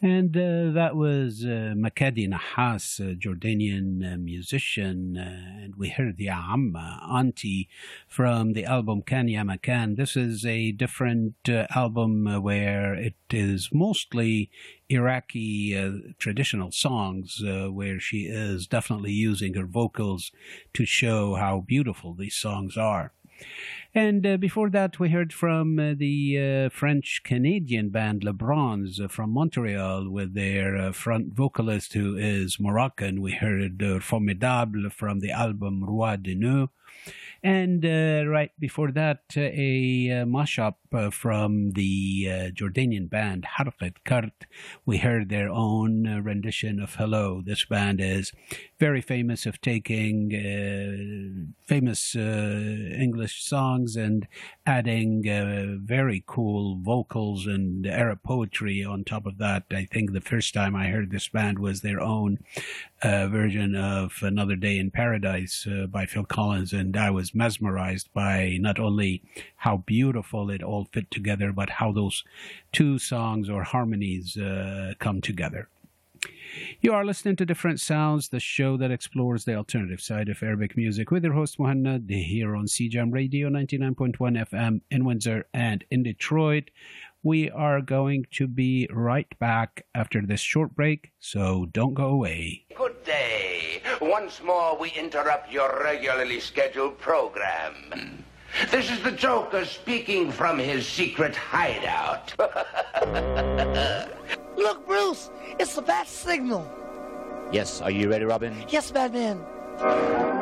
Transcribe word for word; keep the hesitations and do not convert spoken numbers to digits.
And uh, that was uh, Makadi Nahas, a Jordanian uh, musician. Uh, and we heard Ya Amma, Auntie, from the album Kan Ya Makan. This is a different uh, album uh, where it is mostly Iraqi uh, traditional songs, uh, where she is definitely using her vocals to show how beautiful these songs are. And uh, before that, we heard from uh, the uh, French-Canadian band Le Bronze uh, from Montreal with their uh, front vocalist who is Moroccan. We heard uh, Formidable from the album Roi de Nœud. And uh, right before that, uh, a uh, mashup uh, from the uh, Jordanian band Harqat Kart. We heard their own uh, rendition of Hello. This band is very famous of taking uh, famous uh, English songs and adding uh, very cool vocals and Arab poetry on top of that. I think the first time I heard this band was their own uh, version of Another Day in Paradise uh, by Phil Collins, and I was mesmerized by not only how beautiful it all fit together, but how those two songs or harmonies uh, come together. You are listening to Different Sounds, the show that explores the alternative side of Arabic music with your host Muhannad here on C J A M Radio ninety-nine point one F M in Windsor and in Detroit. We are going to be right back after this short break, so don't go away. Good day. Once more we interrupt your regularly scheduled program. This is the Joker speaking from his secret hideout. Look, Bruce, it's the bat signal. Yes, are you ready, Robin? Yes, Batman.